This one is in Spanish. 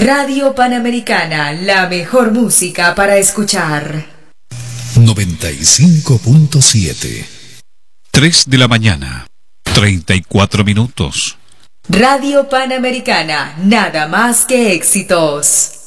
Radio Panamericana, la mejor música para escuchar. 95.7. 3 de la mañana, 34 minutos. Radio Panamericana, nada más que éxitos.